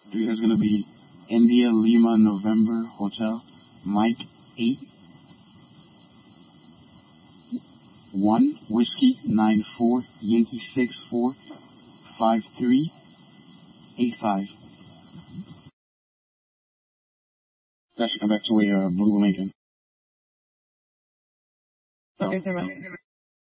There's gonna be India Lima November Hotel, Mike 8-1 Whiskey 9-4 Yankee 6-4 5385. That should come back to a Blue Lincoln. Okay, sir.